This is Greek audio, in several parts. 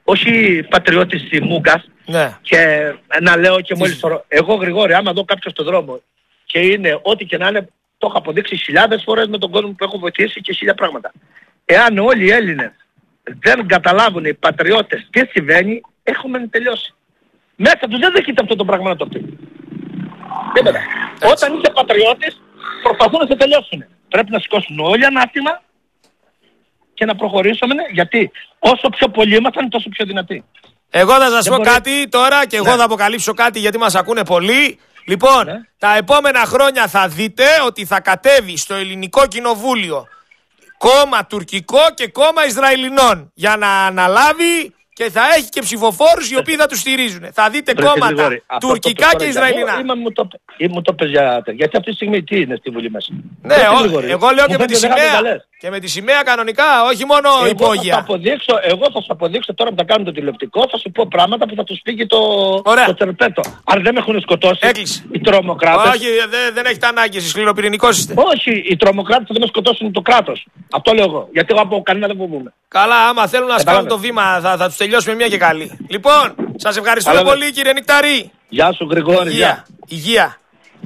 όχι πατριώτης της Μούγκας. Ναι. Και να λέω και μόλις τώρα, εγώ Γρηγόρη, άμα δω κάποιος στον δρόμο και είναι ό,τι και να είναι, το έχω αποδείξει χιλιάδες φορές με τον κόσμο που έχω βοηθήσει και χίλια πράγματα. Εάν όλοι οι Έλληνες δεν καταλάβουν οι πατριώτες τι συμβαίνει, έχουμε τελειώσει. Μέσα τους δεν δέχεται αυτό το πράγμα να το πει. Τίποτα. Όταν είσαι πατριώτης, προσπαθούν να σε τελειώσουν. Πρέπει να σηκώσουν όλοι ανάστημα και να προχωρήσουμε, γιατί όσο πιο πολλοί ήμασταν, τόσο πιο δυνατοί. Εγώ θα σας πω κάτι τώρα και εγώ θα αποκαλύψω κάτι γιατί μας ακούνε πολλοί. Λοιπόν, τα επόμενα χρόνια θα δείτε ότι θα κατέβει στο ελληνικό κοινοβούλιο κόμμα τουρκικό και κόμμα Ισραηλινών για να αναλάβει και θα έχει και ψηφοφόρους οι οποίοι θα τους στηρίζουν. Θα δείτε κόμματα τουρκικά και Ισραηλινά. Μου το πες γιατί αυτή τη στιγμή τι είναι στη Βουλή μέσα. Ναι, εγώ λέω και με τη σημαία. Και με τη σημαία κανονικά, όχι μόνο υπόγεια. Εγώ θα σου αποδείξω τώρα που θα κάνω το τηλεοπτικό, θα σου πω πράγματα που θα τους φύγει το τερπέτο. Αν δεν με έχουν σκοτώσει οι τρομοκράτες. Όχι, δεν έχετε ανάγκη, εσείς σκληροπυρηνικός είστε. Όχι, οι τρομοκράτες δεν με σκοτώσουν το κράτος. Αυτό λέω εγώ. Γιατί εγώ από κανένα δεν φοβούμαι. Καλά, άμα θέλουν να σκάνουν το βήμα, θα τους τελειώσουμε μια και καλή. Λοιπόν, σας ευχαριστούμε πολύ κύριε Νικταρή. Γεια σου Γρηγόρη. Υγεία.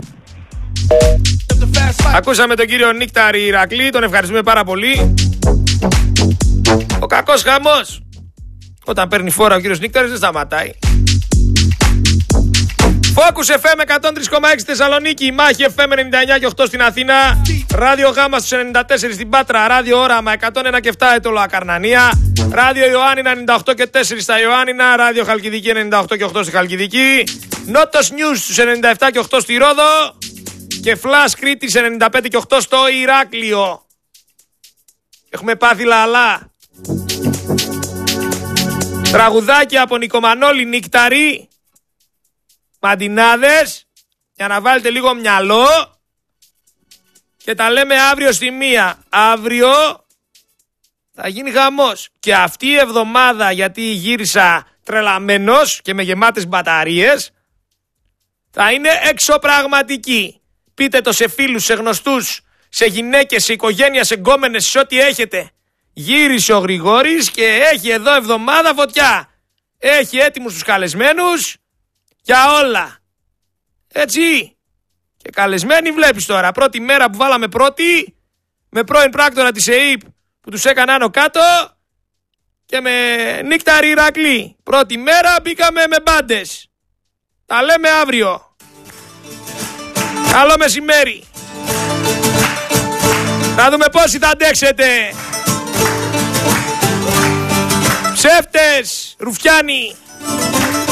Ακούσαμε τον κύριο Νίκταρη Ηρακλή, τον ευχαριστούμε πάρα πολύ. Ο κακός χαμός. Όταν παίρνει φόρα ο κύριος Νίκταρης δεν σταματάει. Focus FM 103,6 Θεσσαλονίκη, Μάχη FM 99 και 8 στην Αθήνα, Ράδιο Γάμα στους 94 στην Πάτρα, Ράδιο Όραμα 101 και 7 Έτωλο Ακαρνανία, Ράδιο Ιωάννινα 98 και 4 στα Ιωάννινα, Ράδιο Χαλκιδική 98 και 8 στη Χαλκιδική, Νότος News στους 97 και 8 στη Ρόδο και Flash Κρήτης 95 και 8 στο Ηράκλειο. Έχουμε πάθει λαλά. Τραγουδάκια από Νικομανόλη Νίκταρη, μαντινάδες, για να βάλετε λίγο μυαλό και τα λέμε αύριο στη 1. Αύριο θα γίνει χαμός. Και αυτή η εβδομάδα, γιατί γύρισα τρελαμένος και με γεμάτες μπαταρίες, θα είναι εξωπραγματική. Πείτε το σε φίλους, σε γνωστούς, σε γυναίκες, σε οικογένεια, σε γκόμενες, σε ό,τι έχετε. Γύρισε ο Γρηγόρης και έχει εδώ εβδομάδα φωτιά. Έχει έτοιμους τους καλεσμένους για όλα. Έτσι. Και καλεσμένοι βλέπεις τώρα. Πρώτη μέρα που βάλαμε πρώτη, με πρώην πράκτορα της ΕΕΠ που τους έκανε άνω κάτω και με Νίκταρη Ηρακλή. Πρώτη μέρα μπήκαμε με μπάντες. Τα λέμε αύριο. Καλό μεσημέρι. Θα δούμε πόσοι θα αντέξετε. Ψεύτες, ρουφιάνοι.